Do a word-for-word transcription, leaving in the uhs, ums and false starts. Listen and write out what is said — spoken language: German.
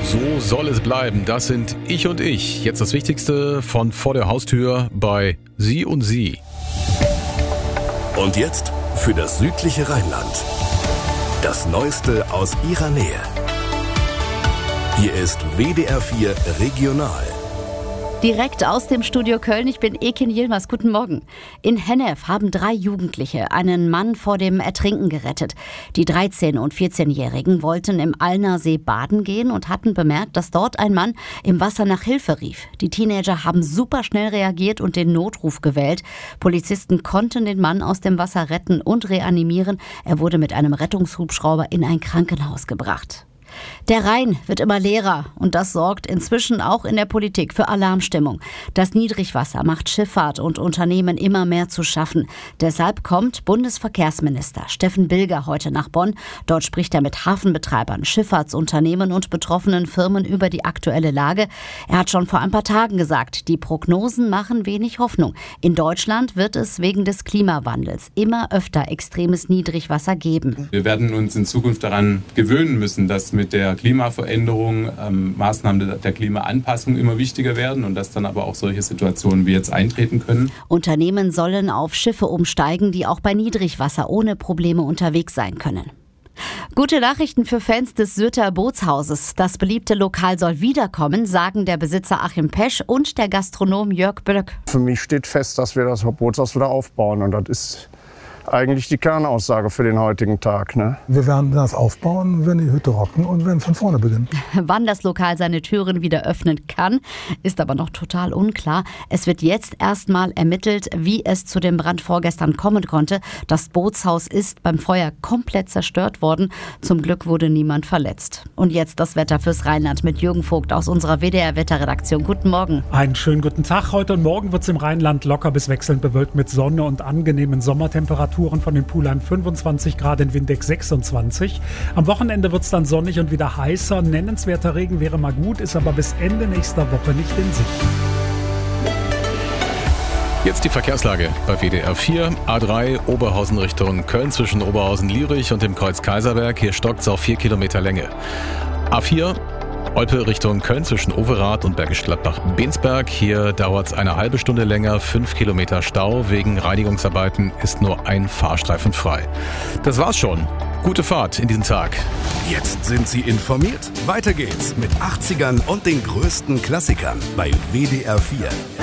So soll es bleiben. Das sind Ich und Ich. Jetzt das Wichtigste von vor der Haustür bei Sie und Sie. Und jetzt für das südliche Rheinland. Das Neueste aus Ihrer Nähe. Hier ist W D R vier Regional. Direkt aus dem Studio Köln, ich bin Ekin Yilmaz, guten Morgen. In Hennef haben drei Jugendliche einen Mann vor dem Ertrinken gerettet. Die dreizehn- und vierzehnjährigen wollten im Allner See baden gehen und hatten bemerkt, dass dort ein Mann im Wasser nach Hilfe rief. Die Teenager haben super schnell reagiert und den Notruf gewählt. Polizisten konnten den Mann aus dem Wasser retten und reanimieren. Er wurde mit einem Rettungshubschrauber in ein Krankenhaus gebracht. Der Rhein wird immer leerer und das sorgt inzwischen auch in der Politik für Alarmstimmung. Das Niedrigwasser macht Schifffahrt und Unternehmen immer mehr zu schaffen. Deshalb kommt Bundesverkehrsminister Steffen Bilger heute nach Bonn. Dort spricht er mit Hafenbetreibern, Schifffahrtsunternehmen und betroffenen Firmen über die aktuelle Lage. Er hat schon vor ein paar Tagen gesagt, die Prognosen machen wenig Hoffnung. In Deutschland wird es wegen des Klimawandels immer öfter extremes Niedrigwasser geben. Wir werden uns in Zukunft daran gewöhnen müssen, dass mit der Klimaveränderung ähm, Maßnahmen der Klimaanpassung immer wichtiger werden und dass dann aber auch solche Situationen wie jetzt eintreten können. Unternehmen sollen auf Schiffe umsteigen, die auch bei Niedrigwasser ohne Probleme unterwegs sein können. Gute Nachrichten für Fans des Syrter Bootshauses. Das beliebte Lokal soll wiederkommen, sagen der Besitzer Achim Pesch und der Gastronom Jörg Blöck. Für mich steht fest, dass wir das Bootshaus wieder aufbauen und das ist eigentlich die Kernaussage für den heutigen Tag. Ne? Wir werden das aufbauen, wenn die Hütte rocken und werden von vorne beginnen. Wann das Lokal seine Türen wieder öffnen kann, ist aber noch total unklar. Es wird jetzt erstmal ermittelt, wie es zu dem Brand vorgestern kommen konnte. Das Bootshaus ist beim Feuer komplett zerstört worden. Zum Glück wurde niemand verletzt. Und jetzt das Wetter fürs Rheinland mit Jürgen Vogt aus unserer W D R-Wetterredaktion. Guten Morgen. Einen schönen guten Tag. Heute und morgen wird es im Rheinland locker bis wechselnd bewölkt mit Sonne und angenehmen Sommertemperaturen. Von den Pulheim fünfundzwanzig Grad, in Windeck sechsundzwanzig. Am Wochenende wird es dann sonnig und wieder heißer. Nennenswerter Regen wäre mal gut, ist aber bis Ende nächster Woche nicht in Sicht. Jetzt die Verkehrslage bei W D R vier. A drei Oberhausen Richtung Köln zwischen Oberhausen-Lierich und dem Kreuz Kaiserberg. Hier stockt es auf vier Kilometer Länge. A vier Olpe Richtung Köln zwischen Overath und Bergisch Gladbach-Bensberg. Hier dauert es eine halbe Stunde länger, fünf Kilometer Stau. Wegen Reinigungsarbeiten ist nur ein Fahrstreifen frei. Das war's schon. Gute Fahrt in diesen Tag. Jetzt sind Sie informiert. Weiter geht's mit achtzigern und den größten Klassikern bei W D R vier.